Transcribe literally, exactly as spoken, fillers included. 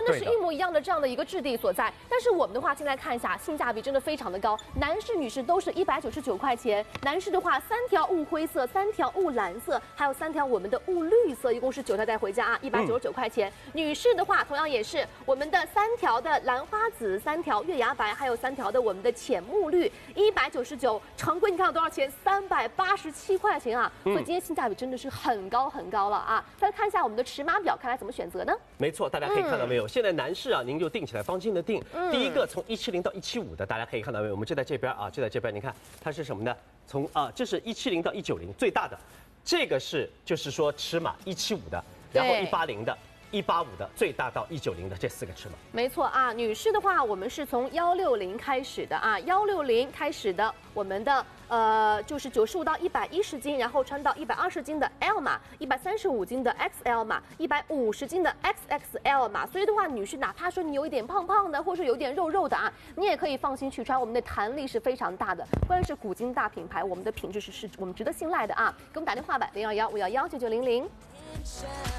的是一模一样的这样的一个质地所在。但是我们的话，现在看一下，性价比真的非常的高，男士、女士都是一百九十九块钱。男士的话，三条雾灰色，三条雾蓝色，还有三条我们的雾绿色，一共是九条带回家啊，一百九十九块钱。嗯、女士的话，同样也是我们的三条的兰花紫，三条月牙白，还有三条的我们的浅墨绿，一百九十九。常规你看有多少钱？三百八十七块钱啊！所以今天性价比真的是很高很高了啊！再来看一下我们的尺码表，看来怎么选择呢？ 没错，大家可以看到没有？嗯、现在男士啊，您就定起来，放心的定。嗯、第一个从一七零到一七五的，大家可以看到没有？我们就在这边啊，就在这边，你看它是什么呢？从啊，这是一七零到一九零最大的，这个是就是说尺码一七五的，然后一八零的。一八五的最大到一九零的这四个尺码， 没错啊。女士的话，我们是从幺六零开始的啊，幺六零开始的，我们的呃就是九十五到一百一十斤，然后穿到一百二十斤的 L 码，一百三十五斤的 X L 码，一百五十斤的 X X L 码。所以的话，女士哪怕说你有一点胖胖的，或是有点肉肉的啊，你也可以放心去穿，我们的弹力是非常大的。关键是古今大品牌，我们的品质是是我们值得信赖的啊。给我们打电话吧，零二幺五幺幺九九零零。